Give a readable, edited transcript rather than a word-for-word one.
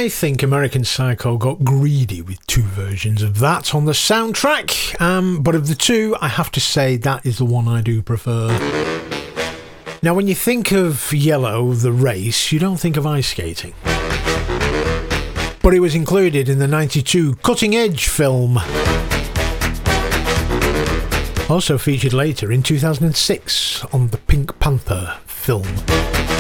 I think American Psycho got greedy with two versions of that on the soundtrack, but of the two, I have to say that is the one I do prefer. Now, when you think of Yellow, the race, you don't think of ice skating. But it was included in the 92 Cutting Edge film. Also featured later in 2006 on the Pink Panther film.